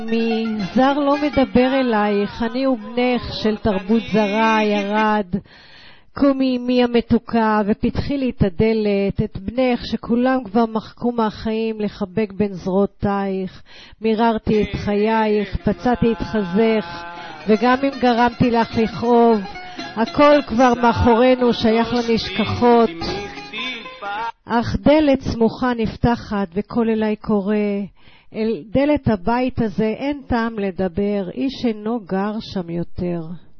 מי זר לא מדבר אלייך, אני ובנך של תרבות זרה ירד. קומי אמי המתוקה ופתחי לי את הדלת, את בנך שכולם כבר מחקו מהחיים לחבק בין זרועותייך. מיררתי את חייך, פצעתי את חזך, וגם אם גרמתי לך לכאוב, הכל כבר מאחורינו שייך לנשכחות. אך דלת סמוכה נפתחת וקול אליי קורא, אל דלת הבית הזה אין טעם לדבר, איש אינו גר שם יותר.